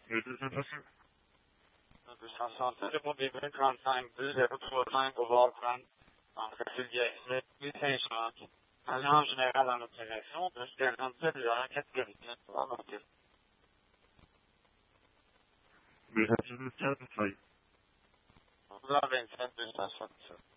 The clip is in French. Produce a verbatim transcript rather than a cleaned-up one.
Et c'est c'est possible. deux cent soixante-sept pour B B trente-cinq deux zéro trois cinq au Valcran, entre Filière huit cinquante. Agent général en opération, deux quarante-sept zéro quatre Vérité. On va monter. Mais ça, c'est le cas de faille. vingt-sept deux cent soixante-sept.